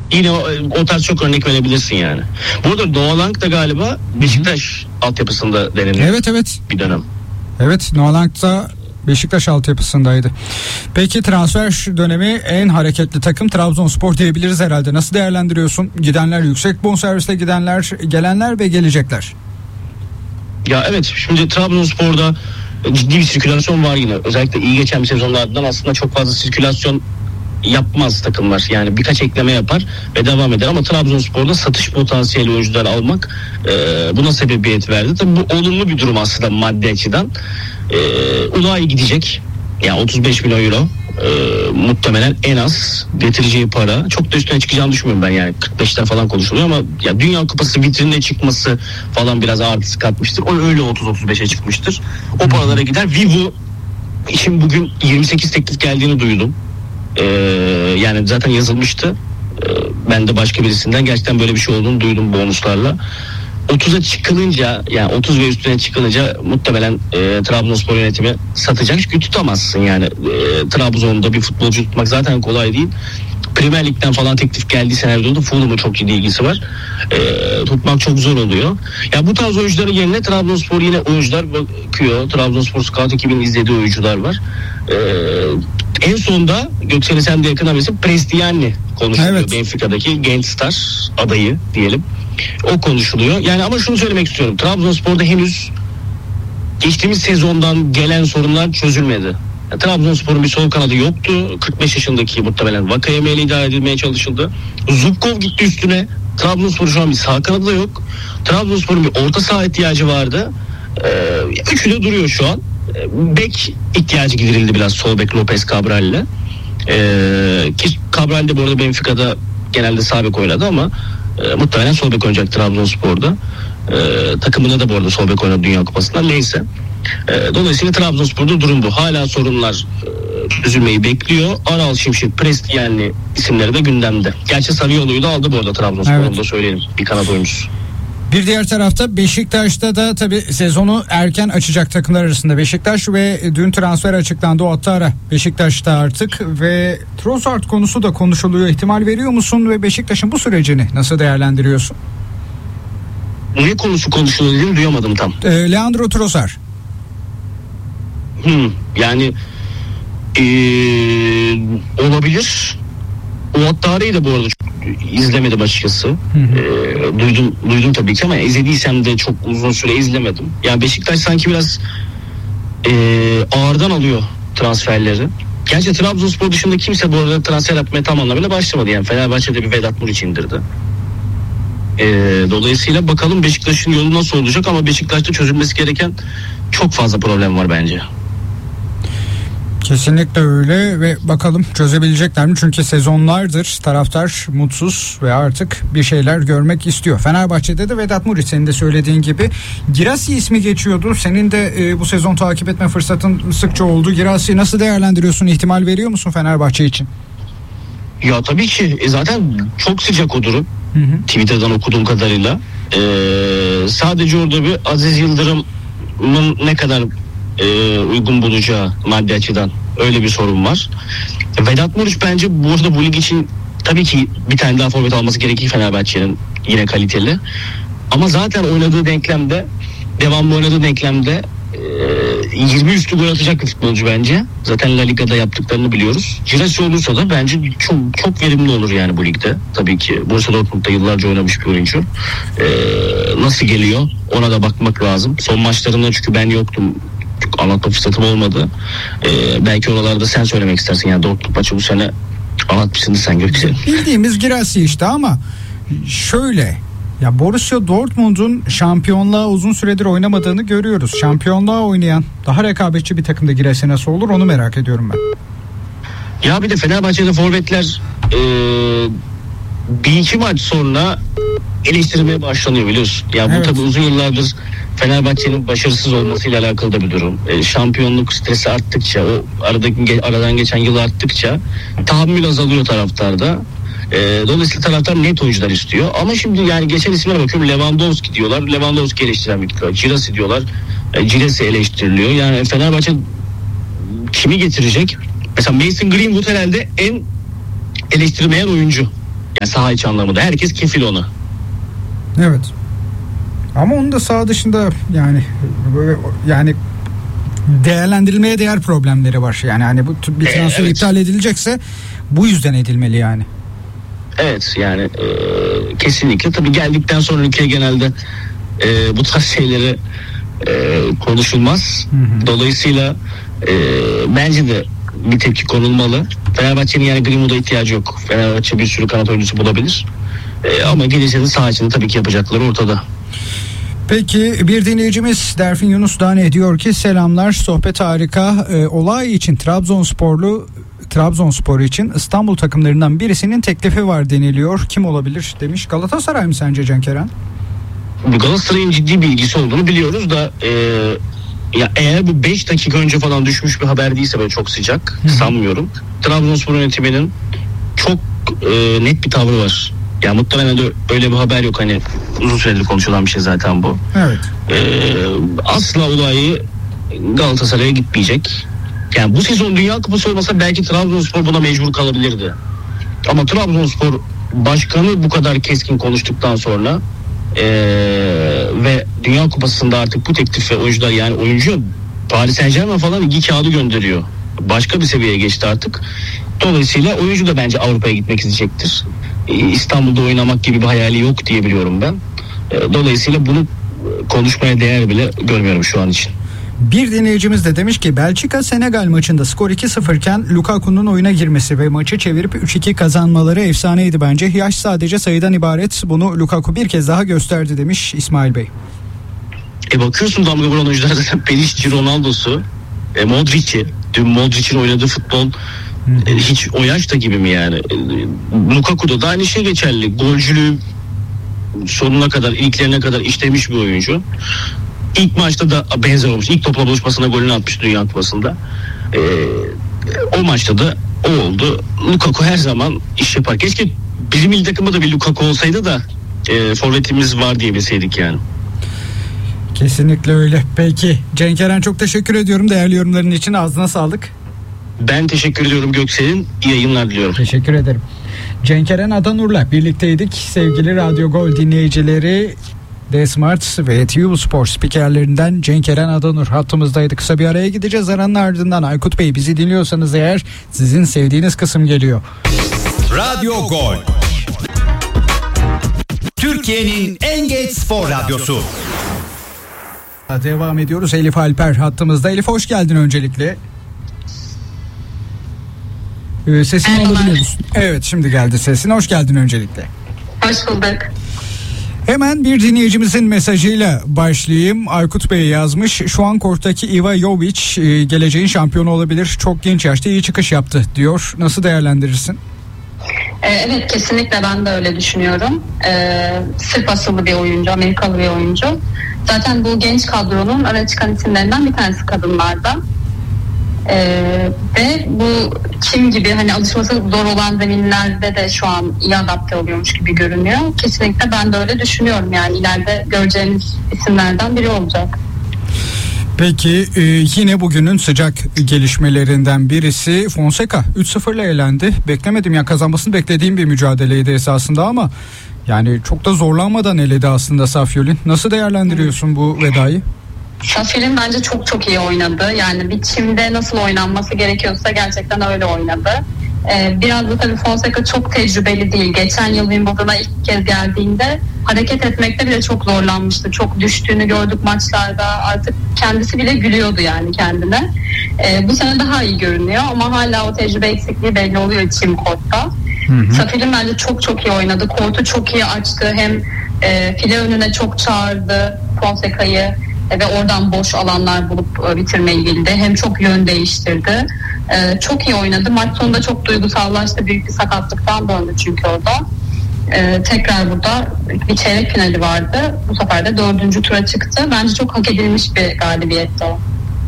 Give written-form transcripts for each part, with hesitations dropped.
Yine o tarz çok örnek verebilirsin yani. Burada Noah Lang da galiba Beşiktaş altyapısında deneniyor. Evet. Bir dönem. Evet, Noah Lang da Beşiktaş altyapısındaydı. Peki transfer dönemi en hareketli takım Trabzonspor diyebiliriz herhalde. Nasıl değerlendiriyorsun? Gidenler, yüksek bonservisle gidenler, gelenler ve gelecekler. Ya evet, şimdi Trabzonspor'da ciddi bir sirkülasyon var yine. Özellikle iyi geçen bir sezonlardan aslında çok fazla sirkülasyon yapmaz takımlar. Yani birkaç ekleme yapar ve devam eder ama Trabzonspor'da satış potansiyeli oyuncular almak buna sebebiyet verdi. Tabii bu olumlu bir durum aslında maddi açıdan. Ulay gidecek. Yani 35 milyon euro muhtemelen en az getireceği para. Çok da üstüne çıkacağını düşünmüyorum ben, yani 45'ler falan konuşuluyor ama ya Dünya Kupası vitrine çıkması falan biraz artısı katmıştır. O öyle 30-35'e çıkmıştır. O paralara gider. Vivo için bugün 28 teklif geldiğini duydum. Yani zaten yazılmıştı. Ben de başka birisinden gerçekten böyle bir şey olduğunu duydum bonuslarla. 30'a çıkılınca, yani 30 ve üstüne çıkılınca muhtemelen Trabzonspor yönetimi satacak. Çünkü tutamazsın yani. Trabzon'da bir futbolcu tutmak zaten kolay değil. Premier Lig'den falan teklif geldiği senaryoda Fulham'ın çok ciddi ilgisi var. Tutmak çok zor oluyor. Ya bu tarz oyuncuların yerine Trabzonspor yine oyuncular bakıyor. Trabzonspor Scout ekibinin izlediği oyuncular var. En sonda Göksel'e sen de yakın bilirsin, Prestiani konuşuluyor. Evet. Benfica'daki genç star adayı diyelim. O konuşuluyor. Yani ama şunu söylemek istiyorum. Trabzonspor'da henüz geçtiğimiz sezondan gelen sorunlar çözülmedi. Yani Trabzonspor'un bir sol kanadı yoktu. 45 yaşındaki muhtemelen Vakayeme ile idare edilmeye çalışıldı. Zubkov gitti üstüne. Trabzonspor'un şu an bir sağ kanadı da yok. Trabzonspor'un bir orta saha ihtiyacı vardı. Üçü de duruyor şu an. Bek ihtiyacı giderildi biraz, sol bek Lopez Cabral ile. Ki Cabral de bu arada Benfica'da genelde sağ bek oynadı ama muhtemelen sol bek oynayacak Trabzonspor'da. Takımına da bu arada sol bek oynadı Dünya Kupası'nda. Neyse. Dolayısıyla Trabzonspor'da durum bu. Hala sorunlar çözülmeyi bekliyor. Aral, Şimşek, Prestiani isimleri de gündemde. Gerçi Sarıyolu'yu da aldı bu arada Trabzonspor. Evet. Onu da söyleyelim. Bir kanat oyuncusu. Bir diğer tarafta Beşiktaş'ta da tabii sezonu erken açacak takımlar arasında Beşiktaş ve dün transfer açıklandı, Ouattara Beşiktaş'ta artık ve Trossard konusu da konuşuluyor. İhtimal veriyor musun ve Beşiktaş'ın bu sürecini nasıl değerlendiriyorsun? Ne konusu konuşuluyor dedim, duyamadım tam. Leandro Trossard. Yani olabilir. Ouattara'yı da bu arada çok izlemedim açıkçası. Duydum tabii ki ama izlediysem de çok uzun süre izlemedim. Yani Beşiktaş sanki biraz ağırdan alıyor transferleri. Gerçi Trabzonspor dışında kimse bu arada transfer yapmaya tam anlamıyla başlamadı. Yani Fenerbahçe'de bir Vedat Muriç indirdi. Dolayısıyla bakalım Beşiktaş'ın yolu nasıl olacak ama Beşiktaş'ta çözülmesi gereken çok fazla problem var bence. Kesinlikle öyle ve bakalım çözebilecekler mi? Çünkü sezonlardır taraftar mutsuz ve artık bir şeyler görmek istiyor. Fenerbahçe'de de Vedat Muriç, senin de söylediğin gibi Girassi ismi geçiyordu. Senin de bu sezon takip etme fırsatın sıkça oldu. Girassi nasıl değerlendiriyorsun? İhtimal veriyor musun Fenerbahçe için? Ya tabii ki. Zaten çok sıcak o durum. Twitter'dan okuduğum kadarıyla. Sadece orada bir Aziz Yıldırım'ın ne kadar uygun bulacağı maddi açıdan öyle bir sorun var. Vedat Muriç bence burada bu lig için tabii ki bir tane daha forvet alması gerekir Fenerbahçe'nin, yine kaliteli. Ama zaten devamlı oynadığı denklemde 20 üstü gol atacak bir futbolcu bence. Zaten La Liga'da yaptıklarını biliyoruz. Girassi olursa da bence çok verimli olur yani bu ligde. Tabii ki Borussia Dortmund'da yıllarca oynamış bir oyuncu. Nasıl geliyor ona da bakmak lazım. Son maçlarında çünkü ben yoktum. Çok anlatma fırsatım olmadı. Belki oralarda sen söylemek istersin. Yani Dortmund maçı bu sene anlatmışsın sen Göksel. Bildiğimiz Girassi işte ama şöyle, ya Borussia Dortmund'un şampiyonluğa uzun süredir oynamadığını görüyoruz. Şampiyonluğa oynayan daha rekabetçi bir takımda Girassi nasıl olur onu merak ediyorum ben. Ya bir de Fenerbahçe'de forvetler bir iki maç sonra eleştirmeye başlanıyor biliyorsun. Ya bu evet. Tabii uzun yıllardır Fenerbahçe'nin başarısız olmasıyla alakalı da bir durum. Şampiyonluk stresi arttıkça, o aradan geçen yıl arttıkça tahammül azalıyor taraftarda. Dolayısıyla taraftar net oyuncular istiyor. Ama şimdi yani geçen isimlere bakıyorum, Lewandowski diyorlar. Lewandowski eleştiren bir kitle. Girassi diyorlar. Girassi eleştiriliyor. Yani Fenerbahçe kimi getirecek? Mesela Mason Greenwood herhalde en eleştirilmeyen oyuncu Yani saha içi anlamında. Herkes kefil ona. Evet. Ama onun da saha dışında yani değerlendirilmeye değer problemleri var. Yani hani bu bir transfer iptal edilecekse bu yüzden edilmeli yani. Evet yani kesinlikle. Tabii geldikten sonra ülkeye genelde bu tarz şeyleri konuşulmaz. Dolayısıyla bence de bir tepki konulmalı. Fenerbahçe'nin yani Greenwood'a ihtiyacı yok. Fenerbahçe bir sürü kanat oyuncusu bulabilir. Ama gelirse de saha içinde tabii ki yapacakları ortada. Peki bir dinleyicimiz Derfin Yunus Dane diyor ki selamlar, sohbet harika. Olay için Trabzonspor için İstanbul takımlarından birisinin teklifi var deniliyor. Kim olabilir demiş. Galatasaray mı sence Cenkeren? Galatasaray'ın ciddi bir ilgisi olduğunu biliyoruz da ya eğer bu 5 dakika önce falan düşmüş bir haber değilse böyle çok sıcak sanmıyorum. Trabzonspor yönetiminin çok net bir tavrı var. Ya muhtemelen de öyle bir haber yok, hani uzun süredir konuşulan bir şey zaten bu. Evet. Asla olayı Galatasaray'a gitmeyecek. Yani bu sezon Dünya Kupası olmasa belki Trabzonspor buna mecbur kalabilirdi. Ama Trabzonspor başkanı bu kadar keskin konuştuktan sonra ve Dünya Kupası'nda artık bu teklife oyuncular, yani oyuncu Paris Saint-Germain falan ilgi kağıdı gönderiyor. Başka bir seviyeye geçti artık. Dolayısıyla oyuncu da bence Avrupa'ya gitmek isteyecektir. İstanbul'da oynamak gibi bir hayali yok diye biliyorum ben. Dolayısıyla bunu konuşmaya değer bile görmüyorum şu an için. Bir dinleyicimiz de demiş ki Belçika Senegal maçında skor 2-0 iken Lukaku'nun oyuna girmesi ve maçı çevirip 3-2 kazanmaları efsaneydi bence. Yaş sadece sayıdan ibaret. Bunu Lukaku bir kez daha gösterdi demiş İsmail Bey. Bakıyorsun damga vuran oyuncular zaten Perisic, Ronaldo'su, Modric'i. Dün Modric'in oynadığı futbol hiç o yaşta gibi mi yani? Lukaku'da da aynı şey geçerli. Golcülüğü sonuna kadar, iliklerine kadar işlemiş bir oyuncu. İlk maçta da benzer olmuş. İlk topla buluşmasına golünü atmış Dünya Kupası'nda. O maçta da o oldu. Lukaku her zaman iş yapar. Keşke bizim milli takımda da bir Lukaku olsaydı da forvetimiz var diyebilseydik yani. Kesinlikle öyle. Peki Cenkeren, çok teşekkür ediyorum değerli yorumların için. Ağzına sağlık. Ben teşekkür ediyorum Göksel'in. İyi yayınlar diliyorum. Teşekkür ederim. Cenkeren Adanur'la birlikteydik. Sevgili Radyo Gol dinleyicileri, D-Smart ve TU Spor spikerlerinden Cenkeren Adanur hattımızdaydı. Kısa bir araya gideceğiz. Aranın ardından Aykut Bey, bizi dinliyorsanız eğer, sizin sevdiğiniz kısım geliyor. Radyo Gol, Türkiye'nin en geç spor radyosu. Devam ediyoruz. Elif Alper hattımızda. Elif, hoş geldin öncelikle. Sesini alabiliyor musun? Evet, şimdi geldi sesin. Hoş geldin öncelikle. Hoş bulduk. Hemen bir dinleyicimizin mesajıyla başlayayım. Aykut Bey yazmış. Şu an korttaki Iva Jovic geleceğin şampiyonu olabilir. Çok genç yaşta iyi çıkış yaptı diyor. Nasıl değerlendirirsin? Evet, kesinlikle ben de öyle düşünüyorum. Sırp asıllı bir oyuncu, Amerikalı bir oyuncu. Zaten bu genç kadronun öne çıkan isimlerinden bir tanesi kadınlarda. Ve bu kim gibi hani alışması zor olan zeminlerde de şu an iyi adapte oluyormuş gibi görünüyor. Kesinlikle ben de öyle düşünüyorum, yani ileride göreceğiniz isimlerden biri olacak. Peki yine bugünün sıcak gelişmelerinden birisi Fonseca 3-0'la elendi. Beklemedim ya, kazanmasını beklediğim bir mücadeleydi esasında ama yani çok da zorlanmadan eledi aslında Safyol'ün. Nasıl değerlendiriyorsun bu vedayı? Safyol'ün bence çok çok iyi oynadı. Yani biçimde nasıl oynanması gerekiyorsa gerçekten öyle oynadı. Biraz da tabii Fonseca çok tecrübeli değil. Geçen yıl Wimbledon'a ilk kez geldiğinde hareket etmekte bile çok zorlanmıştı. Çok düştüğünü gördük maçlarda. Artık kendisi bile gülüyordu yani kendine. Bu sene daha iyi görünüyor ama hala o tecrübe eksikliği belli oluyor çim kortta. Safyol'ün bence çok çok iyi oynadı. Kortu çok iyi açtı. Hem file önüne çok çağırdı Fonseca'yı ve oradan boş alanlar bulup bitirmeyi bildi. Hem çok yön değiştirdi. Çok iyi oynadı. Maç sonunda çok duygusallaştı. Büyük bir sakatlıktan döndü çünkü orada. Tekrar burada bir çeyrek finali vardı. Bu sefer de 4. tura çıktı. Bence çok hak edilmiş bir galibiyetti o.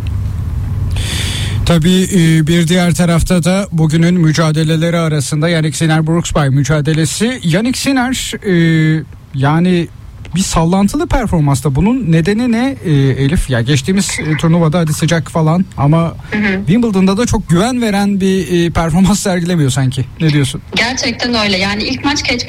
Tabii bir diğer tarafta da bugünün mücadeleleri arasında Jannik Sinner Brooks Bay mücadelesi. Jannik Sinner yani bir sallantılı performansta. Bunun nedeni ne Elif? Ya geçtiğimiz turnuvada hadi sıcak falan ama Wimbledon'da da çok güven veren bir performans sergilemiyor sanki. Ne diyorsun? Gerçekten öyle. Yani ilk maç